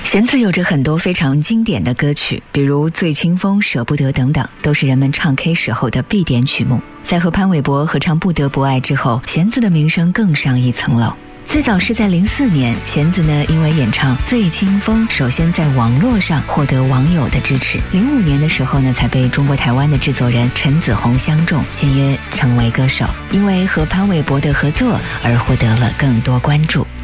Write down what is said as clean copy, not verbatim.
弦子有着很多非常经典的歌曲，比如《醉清风》《舍不得》等等，都是人们唱 K 时候的必点曲目。在和潘玮柏合唱《不得不爱》之后，弦子的名声更上一层楼。最早是在04年，弦子呢因为演唱《醉清风》，首先在网络上获得网友的支持。05年的时候呢，才被中国台湾的制作人陈子红相中，签约成为歌手。因为和潘玮柏的合作而获得了更多关注。